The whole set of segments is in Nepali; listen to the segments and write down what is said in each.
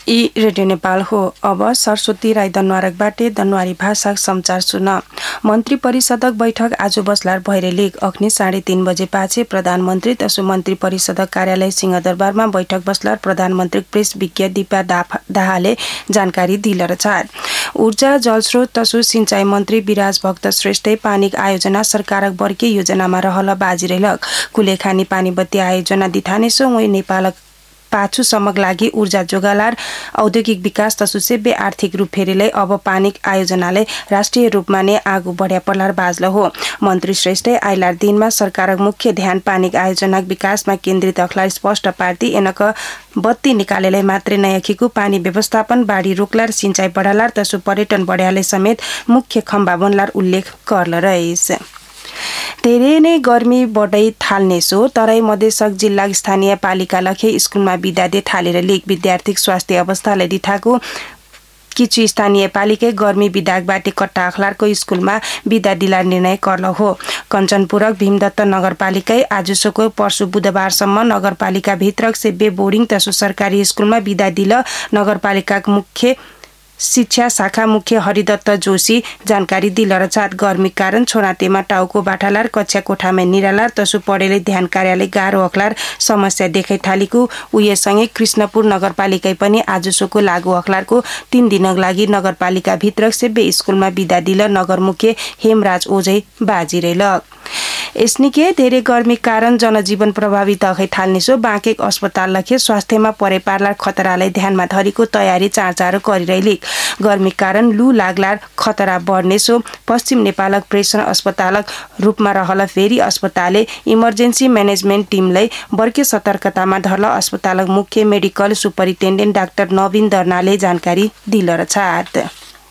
ई रेडियो नेपाल हो। अब सरस्वती राई दनवारकबाट दनवारी भाषा समाचार सुन। मन्त्री परिषदक बैठक आज बस्लार भैरेलिक अग्नि 3:30 बजे पाछे प्रधानमन्त्री तसु मन्त्री परिषदक कार्यालय सिंहदरबारमा बैठक बस्लार प्रधानमन्त्री प्रेस विज्ञ दीपा दाहालले जानकारी दिलर छाड। ऊर्जा जलस्रोत तसु सिंचाई मन्त्री विराज भक्त श्रेष्ठ पानीक आयोजना सरकारक बर्के योजनामा रहल बाजिरेलक। कुलेखानी पानी बत्ती आयोजना दिथानेसो वही नेपालक पाछु समग लागि ऊर्जा जोगालार औद्योगिक विकास तसु सेव्य आर्थिक रूप फेरिलै अब पानीक आयोजनाले राष्ट्रिय रूपमा नै आगू बढ्या पर्लार बाजल हो। मन्त्री श्रेष्ठ आइलार दिनमा सरकारक मुख्य ध्यान पानीक आयोजनाक विकासमा केन्द्रित अखलार स्पष्ट पार्टी एनक बत्ती निकालेलै मात्रै नयाखिको पानी व्यवस्थापन बाढी रोकलार सिंचाई बढालार तसु पर्यटन बढ्याले समेत मुख्य खम्बा बनलार उल्लेख करल रहेछ। धेरै नै गर्मी बढ्दै थाल्नेसो तराई मधेसक जिल्ला स्थानीय पालिका लखे स्कुलमा बिदा दे थालेर लिक विद्यार्थी स्वास्थ्य अवस्थाले दिठाको किचु स्थानीय पालिका गर्मी विधागबाट कट्टा अखलारको स्कुलमा बिदा दिलार निर्णय करल हो। कञ्चनपुरक भीमदत्त नगरपालिका आजुसको पर्सु बुधबारसम्म नगरपालिका भित्रक सेब्बे बोर्डिङ तसु सरकारी स्कुलमा बिदा दिल नगरपालिकाको मुख्य शिक्षा शाखा मुख्य हरिदत्त जोशी जानकारी दिलर छाट। गर्मी कारण छोरातेमा टाउको बाठालार कक्षा कोठामा निरालार तसु पढेले ध्यान कार्यालय गाह्रो अखलार समस्या देखै थालेको उयसँगै कृष्णपुर नगरपालिका पनि आजुसोको लागू अखलारको 3 दिनक लागि नगरपालिका भित्र सेब्बे स्कुलमा बिदा दिल नगर मुख्य हेमराज ओझै बाजिरेलक। यसनिके धेरै गर्मी कारण जनजीवन प्रभावित अखै थाल्नेसो बाँकेक अस्पताल लखे स्वास्थ्यमा परे पार्लार खतरालाई ध्यानमा धरेको तयारी चाँचारो गरिरहेलिक। गर्मी कारण लू लाग्लार खतरा बढ्नेसो पश्चिम नेपालक प्रेसन अस्पतालक रूपमा रहल फेरि अस्पतालले इमर्जेन्सी म्यानेजमेन्ट टिमलाई बर्के सतर्कतामा धरल अस्पतालक मुख्य मेडिकल सुपरिन्टेन्डेन्ट डाक्टर नवीन दर्नाले जानकारी दिलर छाट।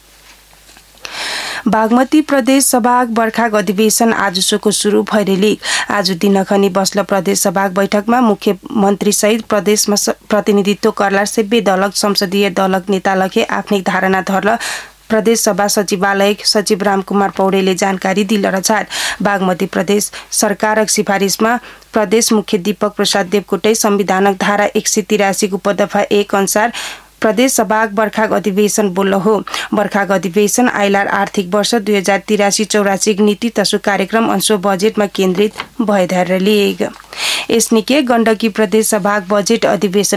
बागमती प्रदेश सभाग बर्खाक अधिवेशन आजुसोको सुरु भइरेलिक। आज दिनखनी बस्ल प्रदेश सभाग बैठकमा मुख्यमन्त्री सहित प्रदेशमा प्रतिनिधित्व करलार सेब्बे दलक संसदीय दलक नेता लखे आफ्नै धारणा धरल प्रदेश सभा सचिवालय सचिव रामकुमार पौडेलले जानकारी दिलर छाट। बागमती प्रदेश सरकारक सिफारिसमा प्रदेश मुख्य दीपक प्रसाद देवकोटे संविधानक धारा 183 उपदफा 1 अनुसार प्रदेश सभाग बर्खाक अधिवेशन बोल्ल हो। बर्खाक अधिवेशन आइलार आर्थिक वर्ष 2083-84 नीति तसु कार्यक्रम अंशो बजेटमा केन्द्रित भइरहेलिक। यसनिके गण्डकी प्रदेश सभाग बजेट अधिवेशन